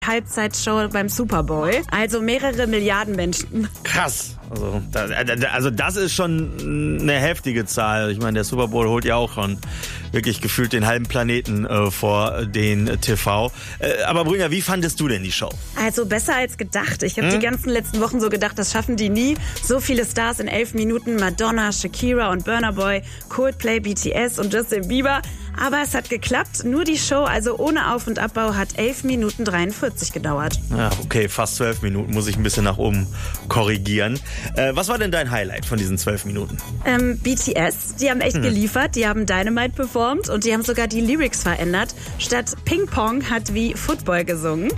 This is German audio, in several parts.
Halbzeitshow beim Super Bowl. Also mehrere Milliarden Menschen. Krass. Also das ist schon eine heftige Zahl. Ich meine, der Super Bowl holt ja auch schon wirklich gefühlt den halben Planeten vor den TV. Aber Brynja, wie fandest du denn die Show? Also besser als gedacht. Ich habe die ganzen letzten Wochen so gedacht, das schaffen die nie. So viele Stars in 11 Minuten. Madonna, Shakira und Burna Boy, Coldplay, BTS und Justin Bieber. Aber es hat geklappt. Nur die Show, also ohne Auf- und Abbau, hat 11 Minuten 43 gedauert. Ja, okay, fast 12 Minuten. Muss ich ein bisschen nach oben korrigieren. Was war denn dein Highlight von diesen 12 Minuten? BTS, die haben echt geliefert. Die haben Dynamite performt und die haben sogar die Lyrics verändert. Statt Ping Pong hat wie Football gesungen.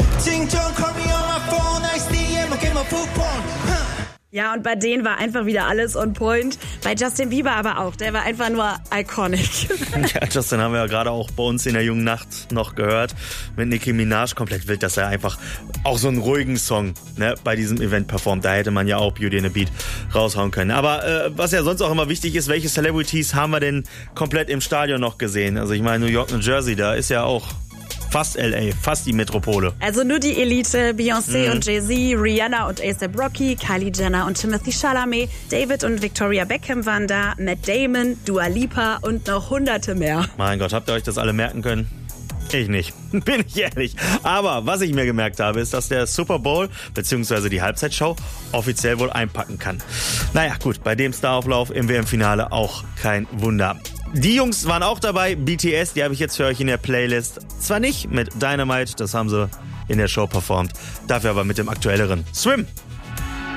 Ja, und bei denen war einfach wieder alles on point. Bei Justin Bieber aber auch. Der war einfach nur iconic. Ja, Justin haben wir ja gerade auch bei uns in der jungen Nacht noch gehört. Mit Nicki Minaj komplett wild, dass er einfach auch so einen ruhigen Song bei diesem Event performt. Da hätte man ja auch Beauty and the Beat raushauen können. Aber was ja sonst auch immer wichtig ist, welche Celebrities haben wir denn komplett im Stadion noch gesehen? Also ich meine, New York, New Jersey, da ist ja auch fast L.A., fast die Metropole. Also nur die Elite, Beyoncé und Jay-Z, Rihanna und A$AP Rocky, Kylie Jenner und Timothée Chalamet, David und Victoria Beckham waren da, Matt Damon, Dua Lipa und noch hunderte mehr. Mein Gott, habt ihr euch das alle merken können? Ich nicht, bin ich ehrlich. Aber was ich mir gemerkt habe, ist, dass der Super Bowl bzw. die Halbzeitshow offiziell wohl einpacken kann. Naja, gut, bei dem Starauflauf im WM-Finale auch kein Wunder. Die Jungs waren auch dabei, BTS, die habe ich jetzt für euch in der Playlist. Zwar nicht mit Dynamite, das haben sie in der Show performt, dafür aber mit dem aktuelleren Swim.